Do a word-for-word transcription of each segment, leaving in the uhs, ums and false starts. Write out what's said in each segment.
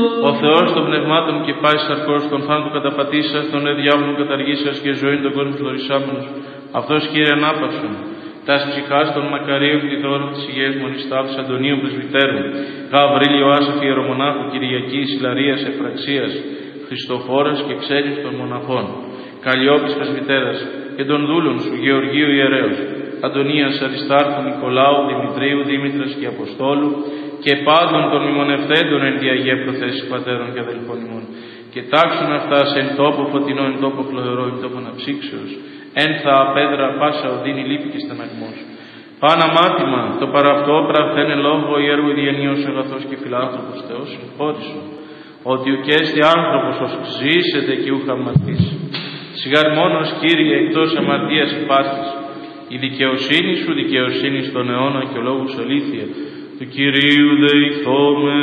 Ο Θεός των πνευμάτων και πάση σαρκός των θάνατων καταπατήσας, των διάβολων καταργήσας και ζωή των κόσμων φλωρισάμενος. Αυτός Κύριε ανάπαυσον. Τας ψυχάς των Μακαρίων κτητόρων της Υγείας Μονιστάτους Αντωνίου Πρεσβυτέρου, Γαβρίλη Ιωάσαφ Ιερομονάχου, Κυριακής, Ιλαρίας, Εφραξίας, Χριστοφόρας και ξένης των μοναχών, Καλλιόπης Πρεσβυτέρας και των δούλων σου Γεωργίου Ιερέως, Αντωνίας Αριστάρχου, Νικολάου, Δημητρίου, Δήμητρας και Αποστόλου και πάντων των μνημονευτέντων εν τη Αγία Προθέση πατέρων και αδελφών ημών, και τάξουν αυτά σε εν τόπο φωτεινό, εν τόπο φλωερό, εν τόπο αναψύξεως, εν θα απέδρα πάσα οδύνη λύπη και στεναγμός. Πάνα μάθημα, το παραυτό πραθένε λόγο ιερού διανύος αγαθός και φιλάνθρωπος Θεός συγχώρησον, ότι ουκέστη άνθρωπος ως ζήσετε και ούχα αμαρτής. Σιγάρ μόνος Κύριε εκτός αμαρτίας υπάστης, η δικαιοσύνη σου δικαιοσύνη στον αιώνα και ο λόγος αλήθεια. Του Κυρίου δεηθώμε,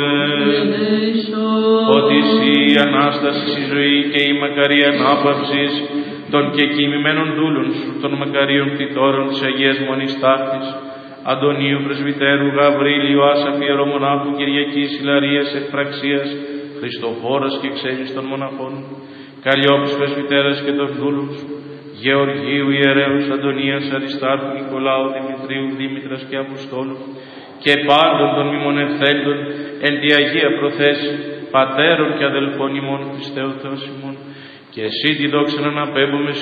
ότι εσύ η Ανάσταση, η ζωή και η μακαρία ανάπαυσης των και κοιμημένων δούλων σου, των μακαρίων κτητόρων της Αγίας Μονής Ταύτης, Αντωνίου Πρεσβυτέρου, Γαβρίλη, Ιωάσαφ Ιερομονάχου, Κυριακής, Ιλαρίας, Εφραξίας, Χριστοφόρας και ξένης των μοναχών, Καλλιόπης Πρεσβυτέρας και των δούλων σου, Γεωργίου Ιερέως, Αντωνίας, Αριστάρχου, Νικολάου, Δημητρίου, Δήμητρας και Αποστόλου, και πάντων των μνημονευθέντων εν τη Αγία Προθέση, πατέρων και αδελφών ημών, Χριστέ ο Θεός ημών, και εσύ τη δόξα να αναπέμπουμε